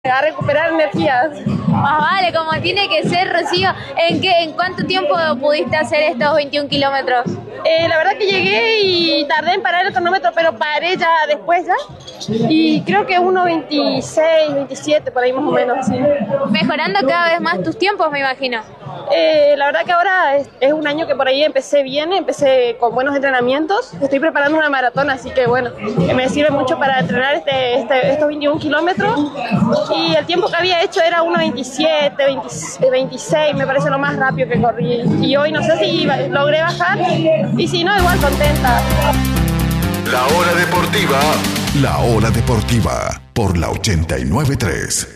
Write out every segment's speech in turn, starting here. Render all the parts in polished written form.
a recuperar energías. Más vale, como tiene que ser, Rocío. ¿En cuánto tiempo pudiste hacer estos 21 kilómetros? La verdad que llegué y tardé en parar el cronómetro, pero paré ya después ya. Y creo que 1:26, 27, por ahí más o menos, sí. Mejorando cada vez más tus tiempos, me imagino. La verdad que ahora es un año que por ahí empecé bien, empecé con buenos entrenamientos. Estoy preparando una maratón, así que bueno, me sirve mucho para entrenar estos 21 kilómetros. Y el tiempo que había hecho era 1:27, 26, me parece lo más rápido que corrí. Y hoy no sé si logré bajar, y si no, igual contenta. La Hora Deportiva. La Hora Deportiva por la 89.3.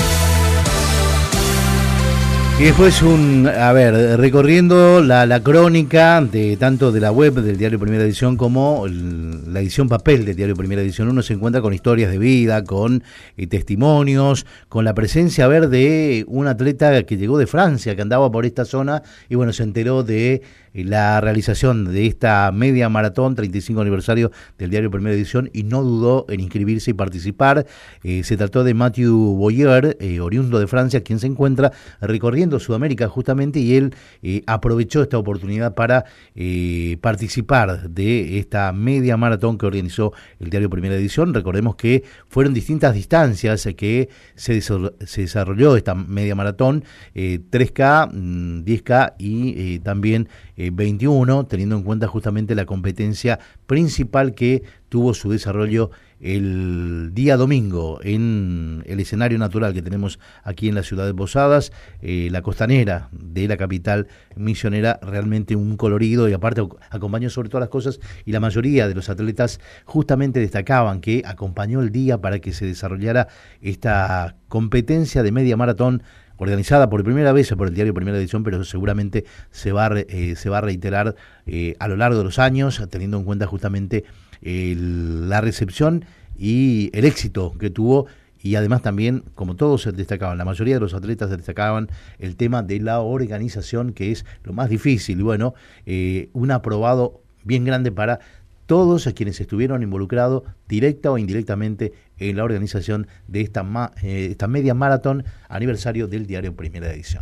Y después recorriendo la crónica de tanto de la web del diario Primera Edición como la edición papel del diario Primera Edición, uno se encuentra con historias de vida, con testimonios, con la presencia de un atleta que llegó de Francia, que andaba por esta zona y bueno, se enteró de la realización de esta media maratón, 35 aniversario del diario Primera Edición, y no dudó en inscribirse y participar. Se trató de Mathieu Boyer, oriundo de Francia, quien se encuentra recorriendo Sudamérica justamente, y él aprovechó esta oportunidad para participar de esta media maratón que organizó el diario Primera Edición. Recordemos que fueron distintas distancias que se desarrolló esta media maratón, 3K, 10K y también 21, teniendo en cuenta justamente la competencia principal que tuvo su desarrollo el día domingo en el escenario natural que tenemos aquí en la ciudad de Posadas, la costanera de la capital misionera, realmente un colorido, y aparte acompañó sobre todas las cosas, y la mayoría de los atletas justamente destacaban que acompañó el día para que se desarrollara esta competencia de media maratón organizada por primera vez por el diario Primera Edición, pero seguramente se va a reiterar a lo largo de los años, teniendo en cuenta justamente la recepción y el éxito que tuvo. Y además también, como todos se destacaban, la mayoría de los atletas destacaban el tema de la organización, que es lo más difícil. Y bueno, un aprobado bien grande para todos quienes estuvieron involucrados directa o indirectamente en la organización de esta media maratón aniversario del diario Primera Edición.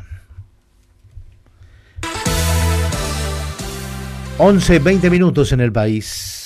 11:20 en el país.